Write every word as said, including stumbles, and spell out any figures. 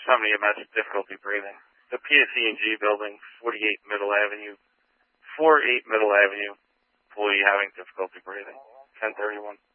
Summit E M S, difficulty breathing. The P S E and G building, forty-eight Middle Avenue, forty-eight Middle Avenue, employee having difficulty breathing, ten thirty-one.